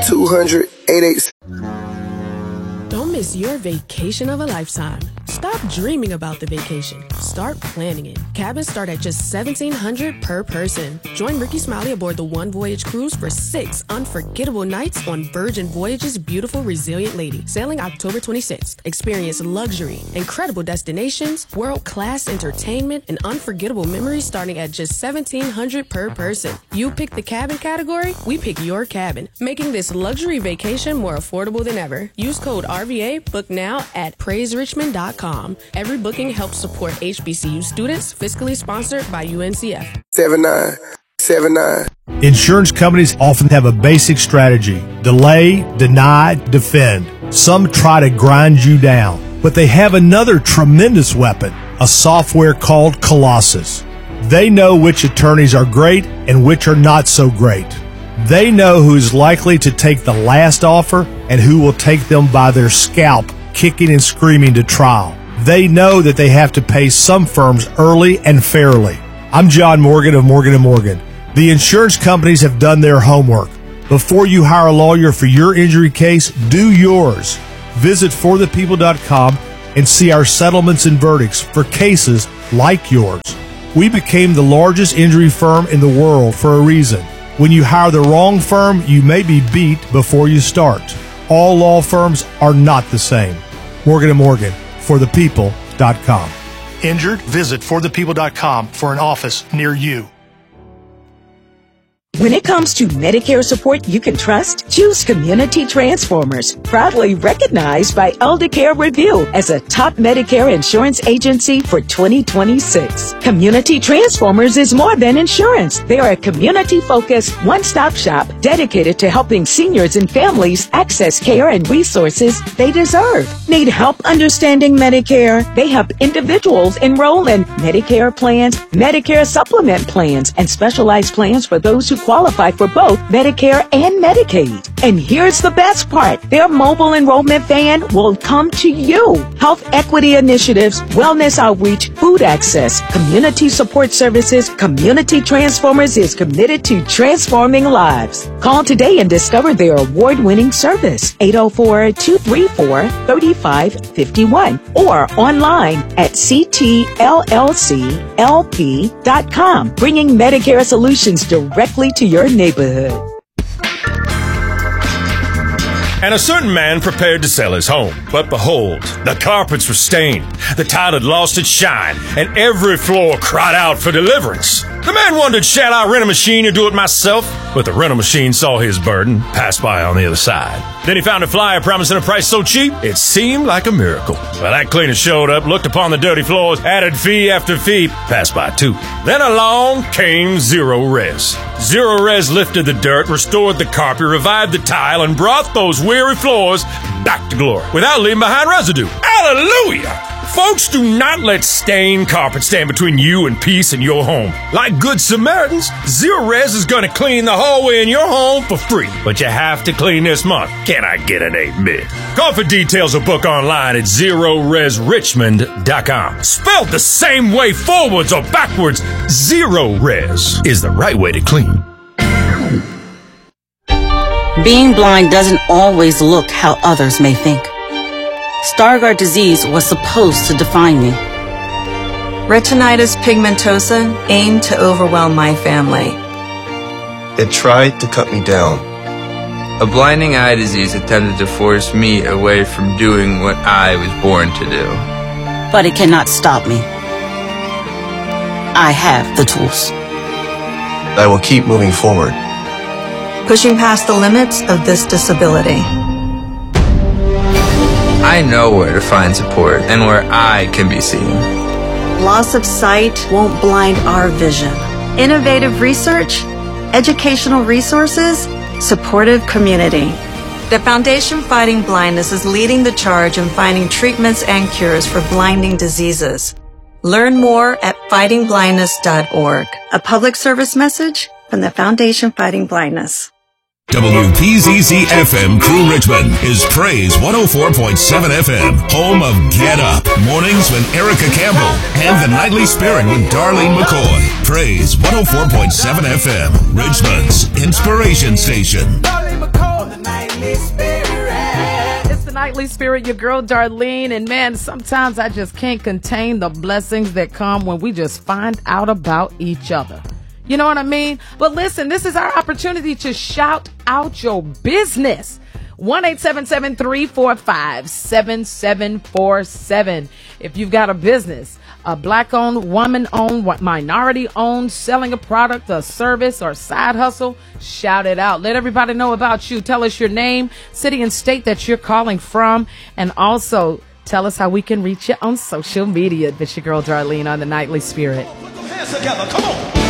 1-800-886. Don't miss your vacation of a lifetime. Stop dreaming about the vacation. Start planning it. Cabins start at just $1,700 per person. Join Ricky Smiley aboard the One Voyage cruise for 6 unforgettable nights on Virgin Voyage's beautiful Resilient Lady, sailing October 26th. Experience luxury, incredible destinations, world-class entertainment, and unforgettable memories starting at just $1,700 per person. You pick the cabin category, we pick your cabin, making this luxury vacation more affordable than ever. Use code RVA, book now at PraiseRichmond.com. Every booking helps support HBCU students, fiscally sponsored by UNCF. 7979. Insurance companies often have a basic strategy: delay, deny, defend. Some try to grind you down, but they have another tremendous weapon, a software called Colossus. They know which attorneys are great and which are not so great. They know who's likely to take the last offer and who will take them by their scalp, kicking and screaming to trial. They know that they have to pay some firms early and fairly. I'm John Morgan of Morgan & Morgan. The insurance companies have done their homework. Before you hire a lawyer for your injury case, do yours. Visit forthepeople.com and see our settlements and verdicts for cases like yours. We became the largest injury firm in the world for a reason. When you hire the wrong firm, you may be beat before you start. All law firms are not the same. Morgan & Morgan, forthepeople.com. Injured? Visit forthepeople.com for an office near you. When it comes to Medicare support you can trust, choose Community Transformers, proudly recognized by Eldercare Review as a top Medicare insurance agency for 2026. Community Transformers is more than insurance. They are a community-focused, one-stop shop dedicated to helping seniors and families access care and resources they deserve. Need help understanding Medicare? They help individuals enroll in Medicare plans, Medicare supplement plans, and specialized plans for those who qualify for both Medicare and Medicaid. And here's the best part. Their mobile enrollment van will come to you. Health equity initiatives, wellness outreach, food access, community support services. Community Transformers is committed to transforming lives. Call today and discover their award-winning service. 804-234-3551 or online at ctllclp.com, bringing Medicare solutions directly to your neighborhood. And a certain man prepared to sell his home. But behold, the carpets were stained, the tile had lost its shine, and every floor cried out for deliverance. The man wondered, shall I rent a machine or do it myself? But the rental machine saw his burden, passed by on the other side. Then he found a flyer promising a price so cheap, it seemed like a miracle. Well, that cleaner showed up, looked upon the dirty floors, added fee after fee, passed by too. Then along came Zero Res. Zero Res lifted the dirt, restored the carpet, revived the tile, and brought those weary floors back to glory without leaving behind residue. Hallelujah! Folks, do not let stained carpet stand between you and peace in your home. Like good Samaritans, Zero Res is going to clean the hallway in your home for free. But you have to clean this month. Can I get an amen? Call for details or book online at ZeroResRichmond.com. Spelled the same way forwards or backwards, Zero Res is the right way to clean. Being blind doesn't always look how others may think. Stargardt disease was supposed to define me. Retinitis pigmentosa aimed to overwhelm my family. It tried to cut me down. A blinding eye disease attempted to force me away from doing what I was born to do. But it cannot stop me. I have the tools. I will keep moving forward. Pushing past the limits of this disability. I know where to find support and where I can be seen. Loss of sight won't blind our vision. Innovative research, educational resources, supportive community. The Foundation Fighting Blindness is leading the charge in finding treatments and cures for blinding diseases. Learn more at fightingblindness.org. A public service message from the Foundation Fighting Blindness. WPZZ-FM Crew Richmond is Praise 104.7 FM, home of Get Up, mornings with Erica Campbell, and The Nightly Spirit with Darlene McCoy. Praise 104.7 FM, Richmond's inspiration station. Nightly Spirit, your girl Darlene. And man, sometimes I just can't contain the blessings that come when we just find out about each other. You know what I mean? But listen, this is our opportunity to shout out your business. 1-877-345-7747. If you've got a business, a black-owned, woman-owned, minority-owned, selling a product, a service, or side hustle, shout it out. Let everybody know about you. Tell us your name, city, and state that you're calling from, and also tell us how we can reach you on social media. It's your girl Darlene on the Nightly Spirit. Put them hands together. Come on.